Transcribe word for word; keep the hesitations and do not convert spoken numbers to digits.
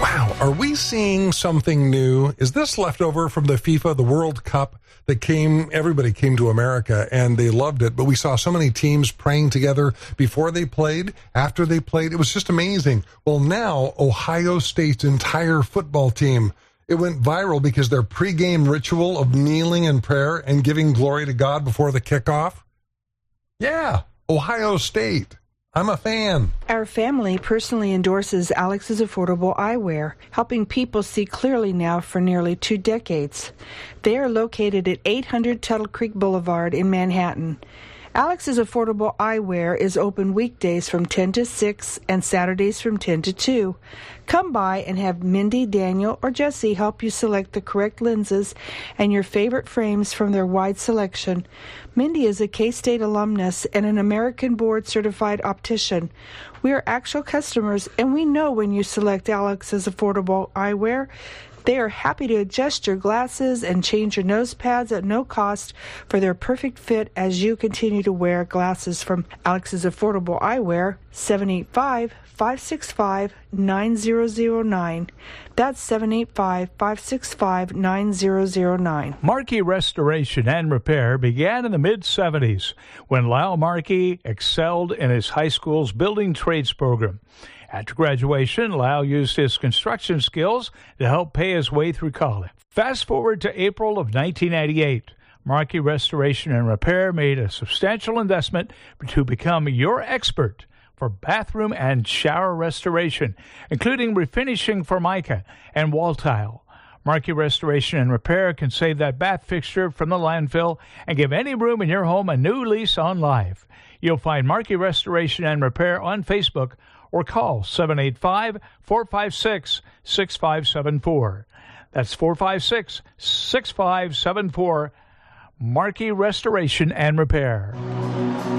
Wow, are we seeing something new? Is this leftover from the FIFA, the World Cup that came, everybody came to America and they loved it, but we saw so many teams praying together before they played, after they played. It was just amazing. Well, now Ohio State's entire football team, it went viral because their pregame ritual of kneeling in prayer and giving glory to God before the kickoff. Yeah, Ohio State. I'm a fan. Our family personally endorses Alex's Affordable Eyewear, helping people see clearly now for nearly two decades. They are located at eight hundred Tuttle Creek Boulevard in Manhattan. Alex's Affordable Eyewear is open weekdays from ten to six and Saturdays from ten to two. Come by and have Mindy, Daniel, or Jesse help you select the correct lenses and your favorite frames from their wide selection. Mindy is a K-State alumnus and an American board-certified optician. We are actual customers, and we know when you select Alex's Affordable Eyewear. They are happy to adjust your glasses and change your nose pads at no cost for their perfect fit as you continue to wear glasses from Alex's Affordable Eyewear, seven eight five, five six five, nine zero zero nine. That's seven eight five, five six five, nine zero zero nine. Markey Restoration and Repair began in the mid-seventies when Lyle Markey excelled in his high school's building trades program. After graduation, Lyle used his construction skills to help pay his way through college. Fast forward to April of nineteen ninety-eight. Markey Restoration and Repair made a substantial investment to become your expert for bathroom and shower restoration, including refinishing Formica and wall tile. Markey Restoration and Repair can save that bath fixture from the landfill and give any room in your home a new lease on life. You'll find Markey Restoration and Repair on Facebook or call seven eight five, four five six, six five seven four. That's four five six, six five seven four, Markey Restoration and Repair.